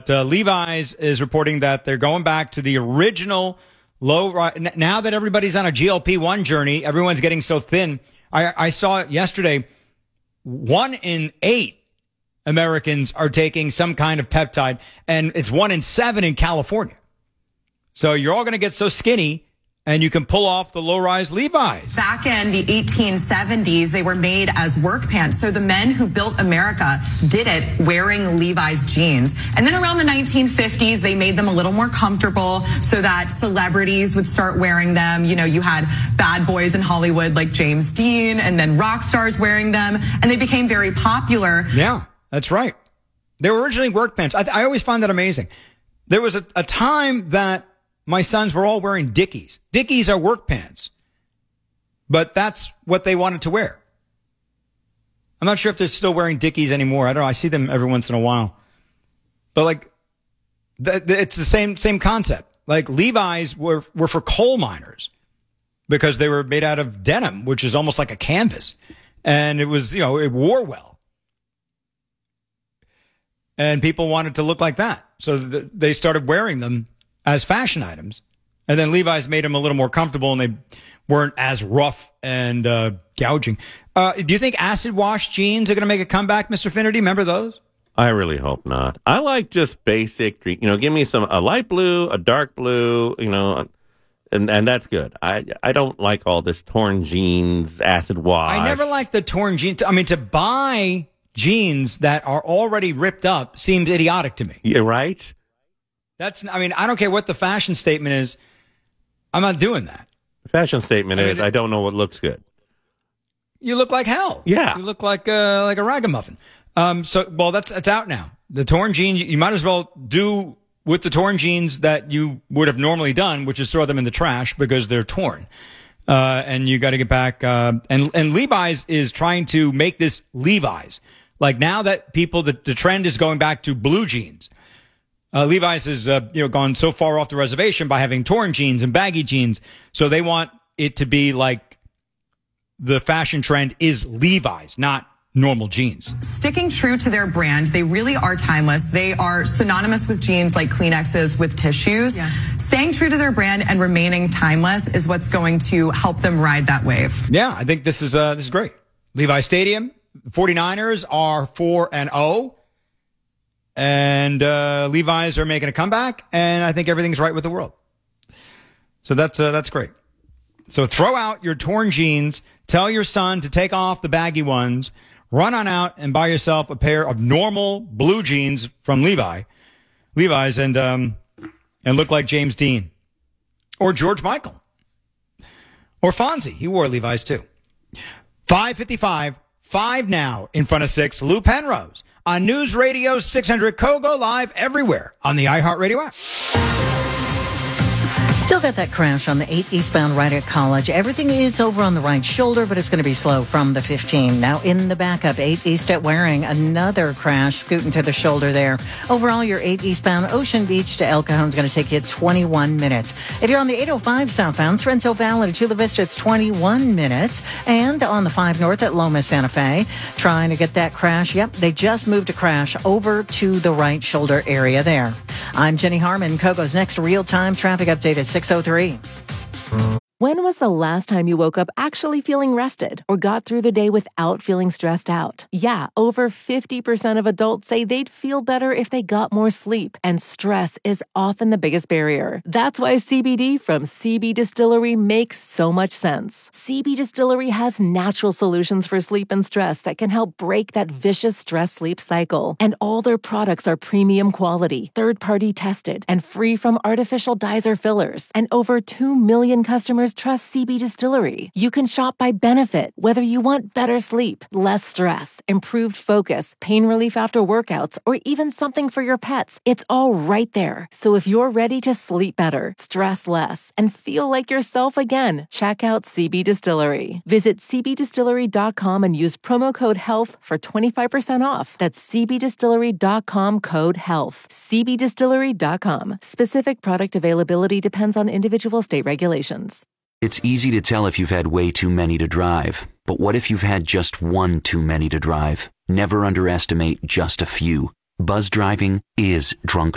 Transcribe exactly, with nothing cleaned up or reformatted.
But uh, Levi's is reporting that they're going back to the original low. Now that everybody's on a G L P one journey, everyone's getting so thin. I, I saw it yesterday. One in eight Americans are taking some kind of peptide, and it's one in seven in California. So you're all going to get so skinny, and you can pull off the low-rise Levi's. Back in the eighteen seventies, they were made as work pants. So the men who built America did it wearing Levi's jeans. And then around the nineteen fifties, they made them a little more comfortable so that celebrities would start wearing them. You know, you had bad boys in Hollywood like James Dean, and then rock stars wearing them, and they became very popular. Yeah, that's right. They were originally work pants. I, th- I always find that amazing. There was a, a time that my sons were all wearing Dickies. Dickies are work pants, but that's what they wanted to wear. I'm not sure if they're still wearing Dickies anymore. I don't know. I see them every once in a while. But like, th- th- it's the same same concept. Like Levi's were, were for coal miners because they were made out of denim, which is almost like a canvas. And it was, you know, it wore well. And people wanted to look like that. So th- they started wearing them as fashion items. And then Levi's made them a little more comfortable, and they weren't as rough and uh, gouging. Uh, do you think acid wash jeans are going to make a comeback, Mister Finnerty? Remember those? I really hope not. I like just basic, you know, give me some, a light blue, a dark blue, you know, and and that's good. I I don't like all this torn jeans, acid wash. I never liked the torn jeans. I mean, to buy jeans that are already ripped up seems idiotic to me. Yeah, right? That's, I mean, I don't care what the fashion statement is. I'm not doing that. The fashion statement I mean, is, I don't know what looks good. You look like hell. Yeah. You look like uh, like a ragamuffin. Um, so, well, that's it's out now. The torn jeans, you might as well do with the torn jeans that you would have normally done, which is throw them in the trash because they're torn. Uh, and you got to get back. Uh, and, and Levi's is trying to make this Levi's. Like now that people, the, the trend is going back to blue jeans. Uh, Levi's has, uh, you know, gone so far off the reservation by having torn jeans and baggy jeans. So they want it to be like the fashion trend is Levi's, not normal jeans. Sticking true to their brand, they really are timeless. They are synonymous with jeans like Kleenexes with tissues. Yeah. Staying true to their brand and remaining timeless is what's going to help them ride that wave. Yeah, I think this is uh, this is great. Levi's Stadium, forty-niners are four and oh. And uh, Levi's are making a comeback, and I think everything's right with the world. So that's uh, that's great. So throw out your torn jeans. Tell your son to take off the baggy ones. Run on out and buy yourself a pair of normal blue jeans from Levi, Levi's, and um, and look like James Dean or George Michael or Fonzie. He wore Levi's too. five fifty-five, five now in front of six. Lou Penrose on News Radio six hundred Kogo, live everywhere on the iHeartRadio app. Still got that crash on the eight eastbound right at College. Everything is over on the right shoulder, but it's going to be slow from the fifteen. Now in the backup, eight east at Waring, another crash scooting to the shoulder there. Overall, your eight eastbound Ocean Beach to El Cajon is going to take you twenty-one minutes. If you're on the eight oh five southbound, Sorrento Valley to Chula Vista, it's twenty-one minutes. And on the five north at Loma Santa Fe, trying to get that crash. Yep, they just moved a crash over to the right shoulder area there. I'm Jenny Harmon. Kogo's next real-time traffic update at six oh three. When was the last time you woke up actually feeling rested or got through the day without feeling stressed out? Yeah, over fifty percent of adults say they'd feel better if they got more sleep, and stress is often the biggest barrier. That's why C B D from C B Distillery makes so much sense. C B Distillery has natural solutions for sleep and stress that can help break that vicious stress-sleep cycle. And all their products are premium quality, third-party tested, and free from artificial dyes or fillers. And over two million customers trust C B Distillery. You can shop by benefit, whether you want better sleep, less stress, improved focus, pain relief after workouts, or even something for your pets. It's all right there. So if you're ready to sleep better, stress less, and feel like yourself again, check out C B Distillery. Visit c b distillery dot com and use promo code HEALTH for twenty-five percent off. That's c b distillery dot com code HEALTH. c b distillery dot com. Specific product availability depends on individual state regulations. It's easy to tell if you've had way too many to drive. But what if you've had just one too many to drive? Never underestimate just a few. Buzz driving is drunk